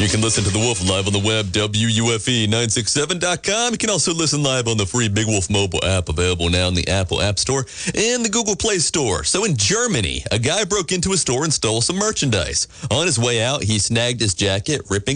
You can listen to The Wolf live on the web, WUFE967.com. You can also listen live on the free Big Wolf mobile app, available now in the Apple App Store and the Google Play Store. So in Germany, a guy broke into a store and stole some merchandise. On his way out, he snagged his jacket, ripping